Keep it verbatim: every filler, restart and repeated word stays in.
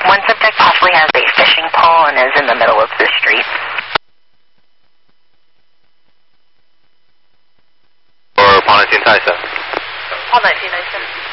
One subject possibly has a fishing pole and is in the middle of the street. Or 胖奶青菜色。 胖奶青菜色。